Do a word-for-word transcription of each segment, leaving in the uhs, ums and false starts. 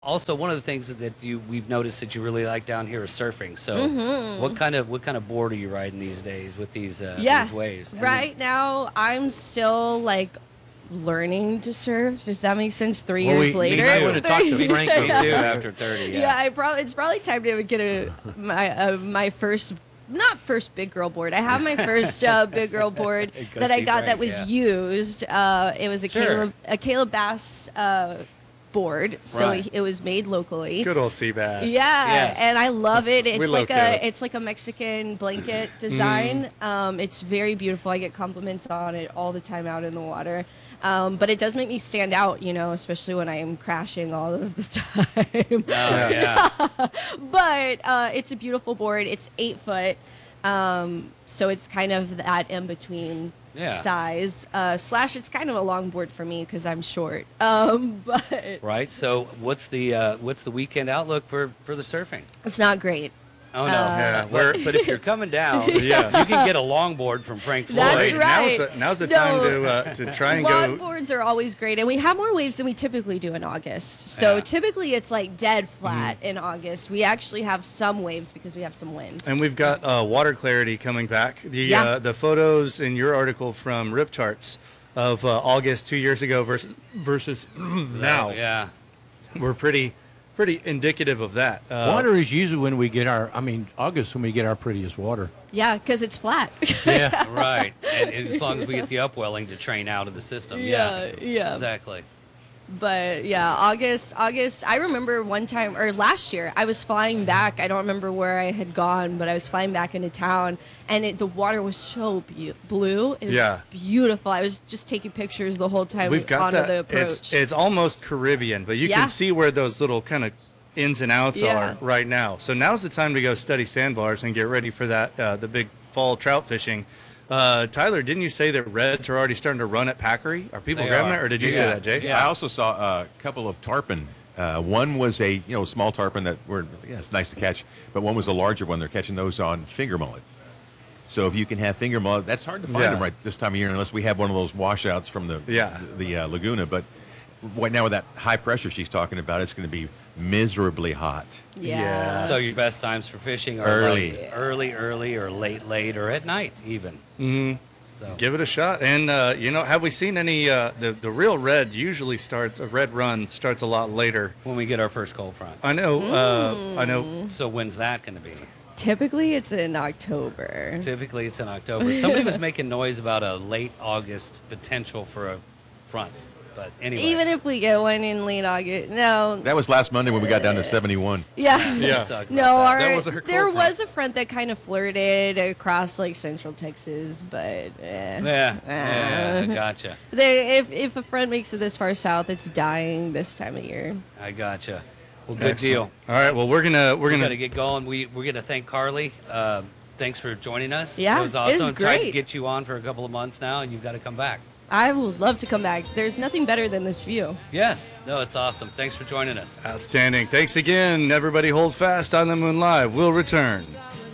Also, one of the things that you we've noticed that you really like down here is surfing. So, Mm-hmm. what kind of what kind of board are you riding these days with these uh, Yeah. these waves? And Right now, I'm still like learning to surf, if that makes sense. Three Well, years we- we later. might wanna talk to Me, Frank me about too. that. After thirty, yeah. Yeah, I probably it's probably time to get a my uh, my first not first big girl board. I have my first uh, big girl board Go that I see got that Frank, was yeah. used. Uh, it was a Sure. Caleb a Caleb Bass uh, board, so Right. it, it was made locally. Good old sea bass. Yeah, Yes. and I love it. It's love like a Caleb. it's like a Mexican blanket design. Mm. Um, it's very beautiful. I get compliments on it all the time out in the water. Um, but it does make me stand out, you know, especially when I am crashing all of the time. Oh, yeah. But uh, it's a beautiful board. It's eight foot, um, so it's kind of that in between Yeah. size. Uh, slash, it's kind of a long board for me because I'm short. Um, but Right. So, what's the uh, what's the weekend outlook for for the surfing? it's not great. Oh no. Yeah, but, we're- but if you're coming down, Yeah. you can get a longboard from Frank Floyd. That's Hey, right. Now's the, now's the No. time to uh, to try and go. Longboards are always great, and we have more waves than we typically do in August. So Yeah. typically it's like dead flat in August. We actually have some waves because we have some wind. And we've got uh, water clarity coming back. The Yeah. uh, the photos in your article from Rip Charts of uh, August two years ago versus versus now Yeah. were pretty pretty indicative of that. Uh, Water is usually when we get our, I mean, August when we get our prettiest water. Yeah, because it's flat. Yeah. Right. And, and as long as we get the upwelling to train out of the system. Yeah. Yeah, yeah. Exactly. But yeah, August, August. I remember one time, or last year, I was flying back. I don't remember where I had gone, but I was flying back into town, and it, the water was so be- blue. It was Yeah. beautiful. I was just taking pictures the whole time We've got on that. the approach. It's it's almost Caribbean, but you Yeah. can see where those little kind of ins and outs Yeah. are right now. So now's the time to go study sandbars and get ready for that uh, the big fall trout fishing. Uh, Tyler, didn't you say that reds are already starting to run at Packery? Are people They grabbing are. it, or did you say Yeah. that, Jay? Yeah. I also saw uh, a couple of tarpon. Uh, one was a you know small tarpon that were yeah, it's nice to catch, but one was a larger one. They're catching those on finger mullet. So if you can have finger mullet, that's hard to find Yeah. them right this time of year unless we have one of those washouts from the Yeah. the, the uh, Laguna. But right now with that high pressure she's talking about, it's going to be miserably hot. yeah. Yeah. So your best times for fishing are Early. like early, early, or late, late, or at night even. Mm-hmm. So Give it a shot. And uh, you know, have we seen any? Uh, the the real red usually starts a red run starts a lot later. when we get our first cold front. I know. Uh, I know. So when's that going to be? Typically, it's in October. Typically, it's in October. Somebody was making noise about a late August potential for a front, but anyway. Even if we get one in late August, no. That was last Monday when we got down to seventy-one. Yeah. Yeah. Talk about No, that. our, That was a cold there front. was a front that kind of flirted across like central Texas, but eh. Yeah, Uh, yeah, gotcha. They, if if a front makes it this far south, it's dying this time of year. I gotcha. Well, good Excellent. deal. All right. Well, we're gonna we're We're gonna gonna get going. We we're gonna thank Carly. Uh, thanks for joining us. Yeah, it was it awesome. was I've tried to great. get you on for a couple of months now, and you've got to come back. I would love to come back. There's nothing better than this view. Yes. No, it's awesome. Thanks for joining us. outstanding. Thanks again, everybody. Hold fast on the Moon Live. We'll return.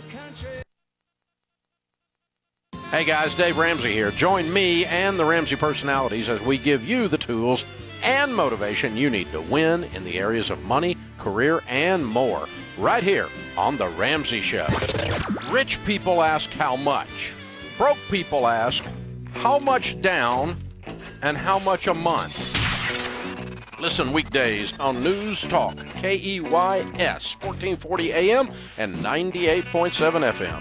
Hey guys, Dave Ramsey here. Join me and the Ramsey personalities as we give you the tools and motivation you need to win in the areas of money, career, and more. Right here on The Ramsey Show. Rich people ask how much. Broke people ask how much down and how much a month. Listen weekdays on News Talk, K E Y S, fourteen forty A M and ninety-eight point seven F M.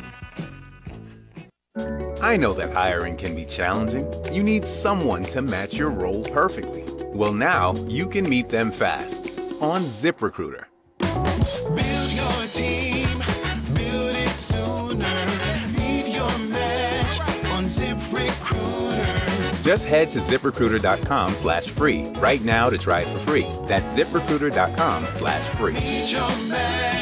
I know that hiring can be challenging. You need someone to match your role perfectly. Well, now you can meet them fast on ZipRecruiter. Build your team, build it sooner. Meet your match on ZipRecruiter. Just head to ZipRecruiter.com slash free right now to try it for free. That's ZipRecruiter.com slash free. Meet your match.